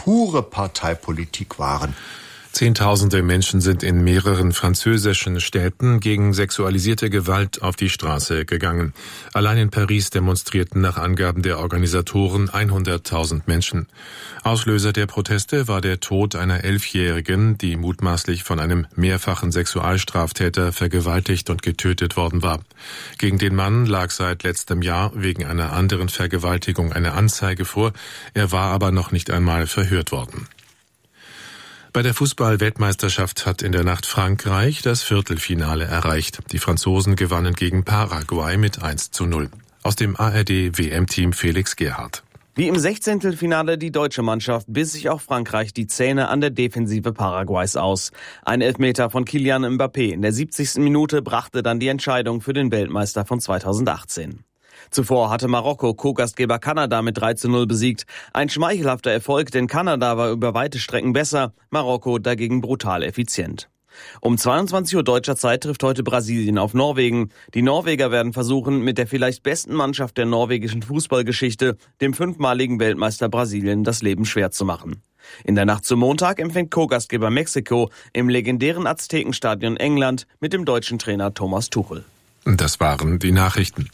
pure Parteipolitik waren. Zehntausende Menschen sind in mehreren französischen Städten gegen sexualisierte Gewalt auf die Straße gegangen. Allein in Paris demonstrierten nach Angaben der Organisatoren 100.000 Menschen. Auslöser der Proteste war der Tod einer 11-Jährigen, die mutmaßlich von einem mehrfachen Sexualstraftäter vergewaltigt und getötet worden war. Gegen den Mann lag seit letztem Jahr wegen einer anderen Vergewaltigung eine Anzeige vor. Er war aber noch nicht einmal verhört worden. Bei der Fußball-Weltmeisterschaft hat in der Nacht Frankreich das Viertelfinale erreicht. Die Franzosen gewannen gegen Paraguay mit 1:0. Aus dem ARD-WM-Team Felix Gerhardt. Wie im 16. die deutsche Mannschaft biss sich auch Frankreich die Zähne an der Defensive Paraguays aus. Ein Elfmeter von Kylian Mbappé in der 70. Minute brachte dann die Entscheidung für den Weltmeister von 2018. Zuvor hatte Marokko Co-Gastgeber Kanada mit 3:0 besiegt. Ein schmeichelhafter Erfolg, denn Kanada war über weite Strecken besser, Marokko dagegen brutal effizient. Um 22 Uhr deutscher Zeit trifft heute Brasilien auf Norwegen. Die Norweger werden versuchen, mit der vielleicht besten Mannschaft der norwegischen Fußballgeschichte, dem 5-maligen Weltmeister Brasilien, das Leben schwer zu machen. In der Nacht zum Montag empfängt Co-Gastgeber Mexiko im legendären Aztekenstadion England mit dem deutschen Trainer Thomas Tuchel. Das waren die Nachrichten.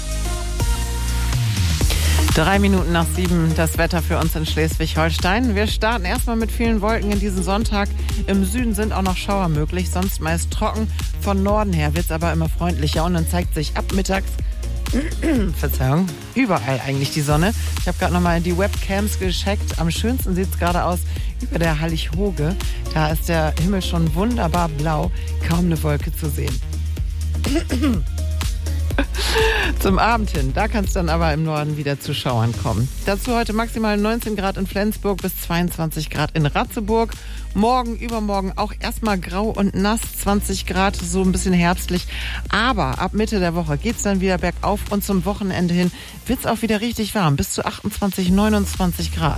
7:03, das Wetter für uns in Schleswig-Holstein. Wir starten erstmal mit vielen Wolken in diesen Sonntag. Im Süden sind auch noch Schauer möglich, sonst meist trocken. Von Norden her wird es aber immer freundlicher und dann zeigt sich ab mittags, überall eigentlich die Sonne. Ich habe gerade nochmal die Webcams gecheckt. Am schönsten sieht es gerade aus über der Hallig-Hoge. Da ist der Himmel schon wunderbar blau, kaum eine Wolke zu sehen. Zum Abend hin, da kann es dann aber im Norden wieder zu Schauern kommen. Dazu heute maximal 19 Grad in Flensburg bis 22 Grad in Ratzeburg. Morgen, übermorgen auch erstmal grau und nass, 20 Grad, so ein bisschen herbstlich. Aber ab Mitte der Woche geht's dann wieder bergauf und zum Wochenende hin wird's auch wieder richtig warm, bis zu 28, 29 Grad.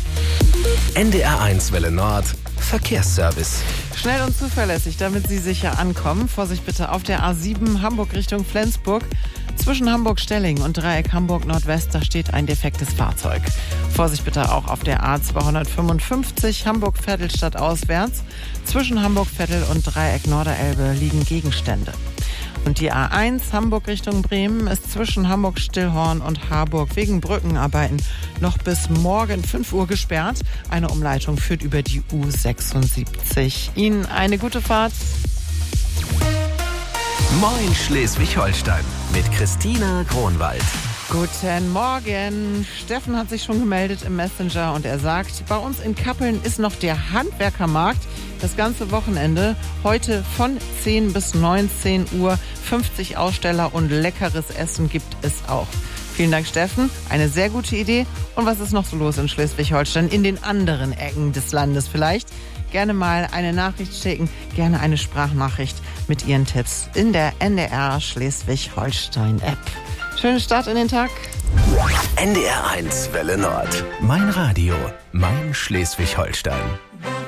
NDR1 Welle Nord, Verkehrsservice. Schnell und zuverlässig, damit Sie sicher ankommen. Vorsicht bitte auf der A7 Hamburg Richtung Flensburg. Zwischen Hamburg-Stelling und Dreieck Hamburg-Nordwest, da steht ein defektes Fahrzeug. Vorsicht bitte auch auf der A255 Hamburg-Vettelstadt auswärts. Zwischen Hamburg-Vettel und Dreieck Norderelbe liegen Gegenstände. Und die A1 Hamburg Richtung Bremen ist zwischen Hamburg-Stillhorn und Harburg wegen Brückenarbeiten noch bis morgen 5 Uhr gesperrt. Eine Umleitung führt über die U76. Ihnen eine gute Fahrt. Moin Schleswig-Holstein mit Christina Kronwald. Guten Morgen. Steffen hat sich schon gemeldet im Messenger und er sagt, bei uns in Kappeln ist noch der Handwerkermarkt. Das ganze Wochenende, heute von 10 bis 19 Uhr, 50 Aussteller und leckeres Essen gibt es auch. Vielen Dank, Steffen. Eine sehr gute Idee. Und was ist noch so los in Schleswig-Holstein, in den anderen Ecken des Landes vielleicht? Gerne mal eine Nachricht schicken, gerne eine Sprachnachricht mit Ihren Tipps in der NDR Schleswig-Holstein-App. Schönen Start in den Tag. NDR1 Welle Nord. Mein Radio, mein Schleswig-Holstein.